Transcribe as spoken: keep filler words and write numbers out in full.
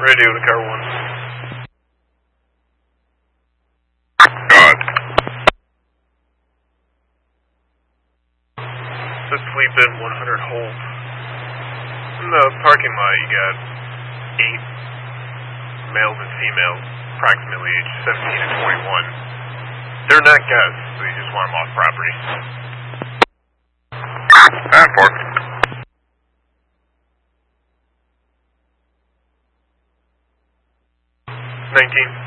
Radio to car one. God. Just sleep in one hundred hold. In the parking lot, you got eight males and females, approximately age seventeen and twenty-one. They're not guests, so you just want them off property. That for. nineteen.